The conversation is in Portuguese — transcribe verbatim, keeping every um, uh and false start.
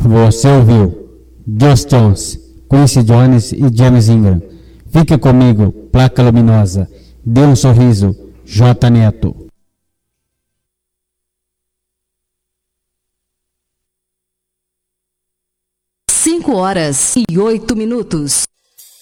Você ouviu Gus Jones, Quincy Jones e James Ingram. Fique comigo, Placa Luminosa. Dê um sorriso, J Neto. Cinco horas e oito minutos.